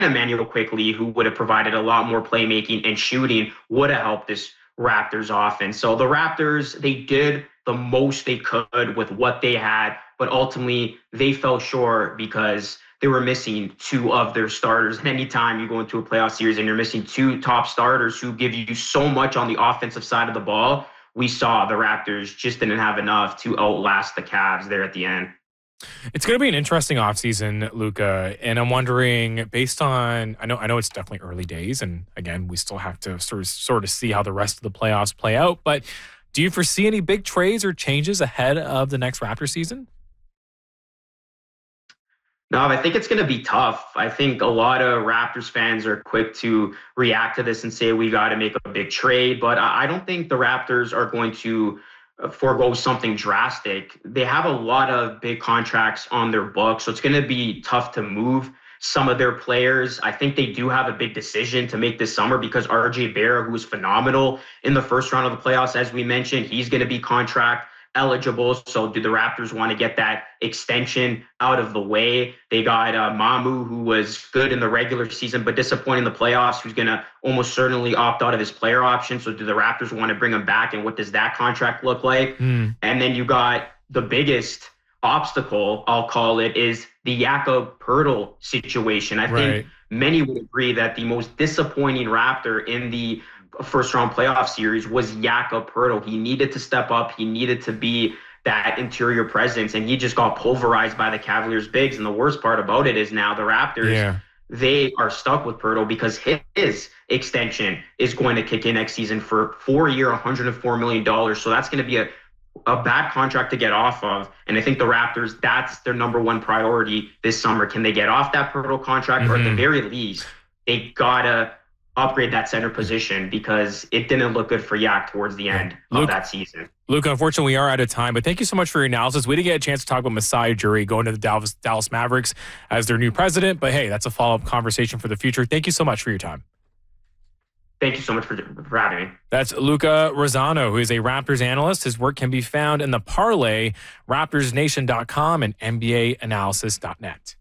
Emmanuel Quickly, who would have provided a lot more playmaking and shooting, would have helped this Raptors offense. So the Raptors, they did the most they could with what they had, but ultimately they fell short because they were missing two of their starters. And anytime you go into a playoff series and you're missing two top starters who give you so much on the offensive side of the ball, we saw the Raptors just didn't have enough to outlast the Cavs there at the end. It's going to be an interesting offseason, Luka, and I'm wondering, based on, I know it's definitely early days, and again, we still have to sort of see how the rest of the playoffs play out, but do you foresee any big trades or changes ahead of the next Raptor season? No, I think it's going to be tough. I think a lot of Raptors fans are quick to react to this and say we got to make a big trade, but I don't think the Raptors are going to forego something drastic. They have a lot of big contracts on their books, so it's going to be tough to move some of their players. I think they do have a big decision to make this summer because RJ Barrett, who was phenomenal in the first round of the playoffs, as we mentioned, he's going to be contract eligible. So do the Raptors want to get that extension out of the way? They got Mamu, who was good in the regular season but disappointing in the playoffs, who's going to almost certainly opt out of his player option. So do the Raptors want to bring him back, and what does that contract look like? And then you got the biggest obstacle, I'll call it, is the Jakob Poeltl situation. I think many would agree that the most disappointing Raptor in the first round playoff series was Jakob Poeltl. He needed to step up. He needed to be that interior presence, and he just got pulverized by the Cavaliers bigs. And the worst part about it is now the Raptors, they are stuck with Poeltl because his extension is going to kick in next season for 4-year, $104 million. So that's going to be a bad contract to get off of. And I think the Raptors, that's their number one priority this summer. Can they get off that Poeltl contract? Or at the very least, they got to upgrade that center position because it didn't look good for Yak towards the end of that season. Luka, unfortunately, we are out of time, but thank you so much for your analysis. We didn't get a chance to talk about Masai Ujiri going to the Dallas Mavericks as their new president, but hey, that's a follow-up conversation for the future. Thank you so much for your time. Thank you so much for having me. That's Luka Rosano, who is a Raptors analyst. His work can be found in the Parlay, RaptorsNation.com, and NBAanalysis.net.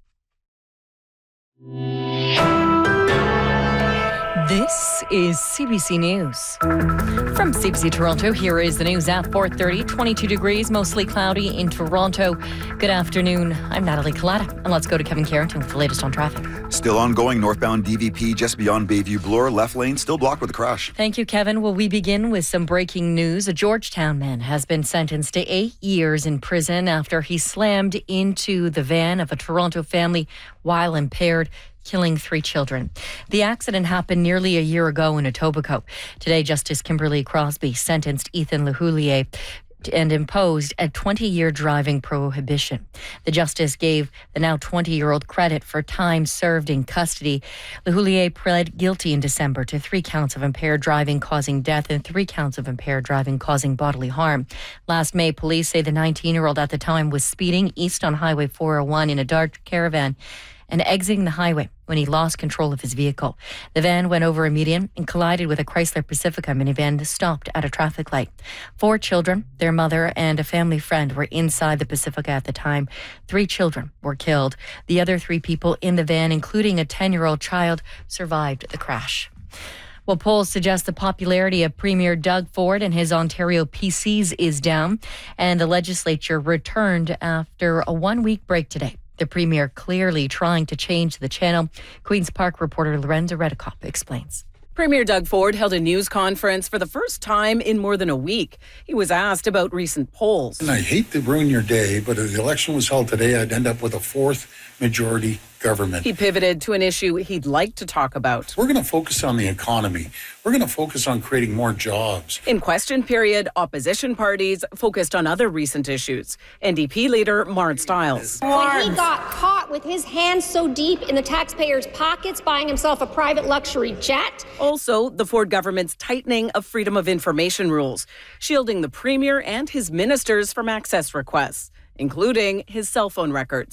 This is CBC News. From CBC Toronto, here is the news at 4:30. 22 degrees, mostly cloudy in Toronto. Good afternoon. I'm Natalie Collada, and let's go to Kevin Carrington with the latest on traffic. Still ongoing northbound DVP just beyond Bayview Bloor. Left lane still blocked with a crash. Thank you, Kevin. Well, we begin with some breaking news. A Georgetown man has been sentenced to 8 years in prison after he slammed into the van of a Toronto family while impaired, killing 3 children. The accident happened nearly a year ago in Etobicoke. Today, Justice Kimberly Crosby sentenced Ethan Lehoulier and imposed a 20-year driving prohibition. The justice gave the now 20-year-old credit for time served in custody. Lehoulier pled guilty in December to 3 counts of impaired driving causing death and 3 counts of impaired driving causing bodily harm. Last May, police say the 19-year-old at the time was speeding east on Highway 401 in a Dodge Caravan and exiting the highway when he lost control of his vehicle. The van went over a median and collided with a Chrysler Pacifica minivan that stopped at a traffic light. 4 children, their mother, and a family friend were inside the Pacifica at the time. 3 children were killed. The other 3 people in the van, including a 10-year-old child, survived the crash. Well, polls suggest the popularity of Premier Doug Ford and his Ontario PCs is down, and the legislature returned after a 1-week break today. The Premier clearly trying to change the channel. Queen's Park reporter Lorenza Redekop explains. Premier Doug Ford held a news conference for the first time in more than a week. He was asked about recent polls. And I hate to ruin your day, but if the election was held today, I'd end up with a 4th majority government. He pivoted to an issue he'd like to talk about. We're going to focus on the economy. We're going to focus on creating more jobs. In question period, opposition parties focused on other recent issues. NDP leader Mart Stiles. When he got caught with his hands so deep in the taxpayers' pockets, buying himself a private luxury jet. Also, the Ford government's tightening of freedom of information rules, shielding the Premier and his ministers from access requests, including his cell phone records.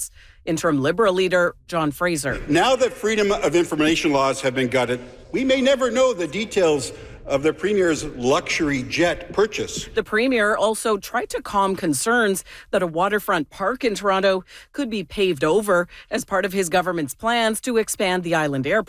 Interim Liberal leader John Fraser. Now that freedom of information laws have been gutted, we may never know the details of the Premier's luxury jet purchase. The Premier also tried to calm concerns that a waterfront park in Toronto could be paved over as part of his government's plans to expand the island airport.